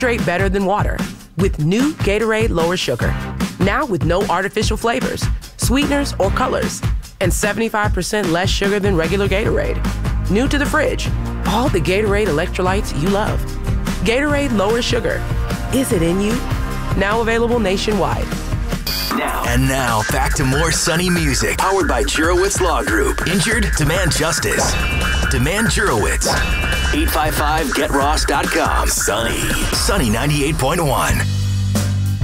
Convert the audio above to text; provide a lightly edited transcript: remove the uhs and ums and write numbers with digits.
Hydrate better than water with new Gatorade Lower Sugar. Now with no artificial flavors, sweeteners, or colors, and 75% less sugar than regular Gatorade. New to the fridge, all the Gatorade electrolytes you love. Gatorade Lower Sugar. Is it in you? Now available nationwide. Now, back to more Sunny music. Powered by Jurowitz Law Group. Injured? Demand justice. Demand Jurowitz. 855-GetRoss.com. Sunny 98.1.